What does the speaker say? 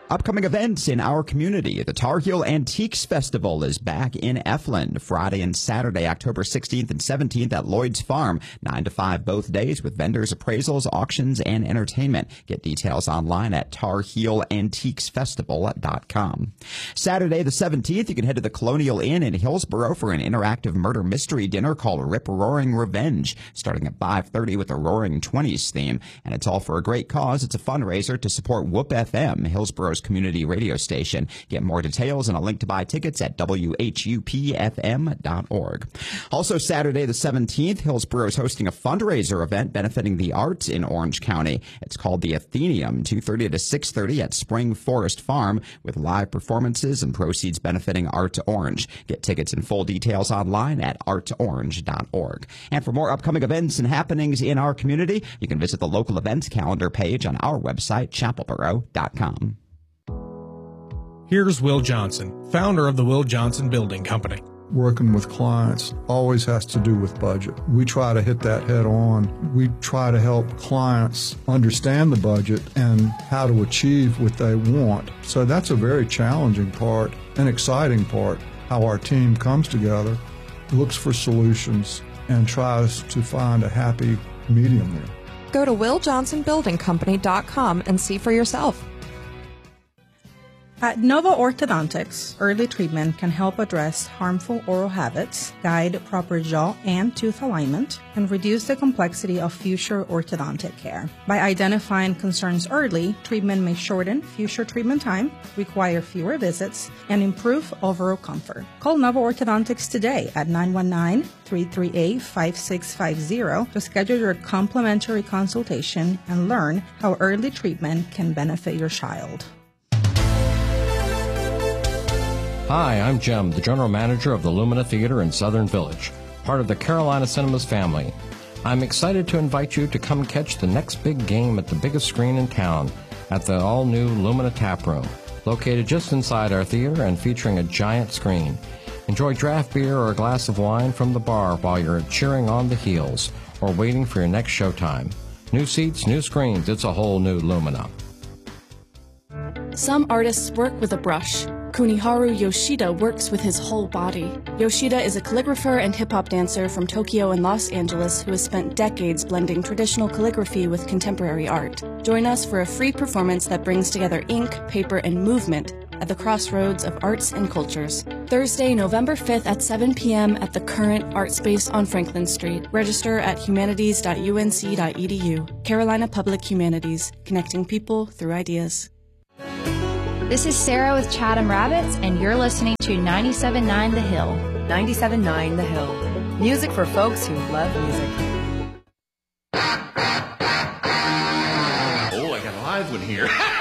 Upcoming events in our community. The Tar Heel Antiques Festival is back in Eflin Friday and Saturday, October 16th and 17th at Lloyd's Farm, 9 to 5 both days with vendors, appraisals, auctions, and entertainment. Get details online at tarheelantiquesfestival.com. Saturday the 17th, you can head to the Colonial Inn in Hillsborough for an interactive murder mystery dinner called Rip Roaring Revenge, starting at 5:30 with a Roaring 20s theme. And it's all for a great cause. It's a fundraiser to support Whoop FM, Hillsborough's community radio station. Get more details and a link to buy tickets at whupfm.org. Also Saturday the 17th, Hillsborough is hosting a fundraiser event benefiting the arts in Orange County. It's called the Athenaeum, 2:30 to 6:30 at Spring Forest Farm, with live performances and proceeds benefiting Art Orange. Get tickets and full details online at artorange.org. And for more upcoming events and happenings in our community, you can visit the local events calendar page on our website, chapelboro.com. Here's Will Johnson, founder of the Will Johnson Building Company. Working with clients always has to do with budget. We try to hit that head on. We try to help clients understand the budget and how to achieve what they want. So that's a very challenging part, an exciting part, how our team comes together, looks for solutions, and tries to find a happy medium there. Go to willjohnsonbuildingcompany.com and see for yourself. At Nova Orthodontics, early treatment can help address harmful oral habits, guide proper jaw and tooth alignment, and reduce the complexity of future orthodontic care. By identifying concerns early, treatment may shorten future treatment time, require fewer visits, and improve overall comfort. Call Nova Orthodontics today at 919-338-5650 to schedule your complimentary consultation and learn how early treatment can benefit your child. Hi, I'm Jim, the general manager of the Lumina Theater in Southern Village, part of the Carolina Cinemas family. I'm excited to invite you to come catch the next big game at the biggest screen in town at the all-new Lumina Tap Room, located just inside our theater and featuring a giant screen. Enjoy draft beer or a glass of wine from the bar while you're cheering on the heels or waiting for your next showtime. New seats, new screens, it's a whole new Lumina. Some artists work with a brush. Kuniharu Yoshida works with his whole body. Yoshida is a calligrapher and hip-hop dancer from Tokyo and Los Angeles who has spent decades blending traditional calligraphy with contemporary art. Join us for a free performance that brings together ink, paper, and movement at the crossroads of arts and cultures. Thursday, November 5th at 7 p.m. at the Current Art Space on Franklin Street. Register at humanities.unc.edu. Carolina Public Humanities, connecting people through ideas. This is Sarah with Chatham Rabbits, and you're listening to 97.9 The Hill. 97.9 The Hill. Music for folks who love music. Oh, I got a live one here.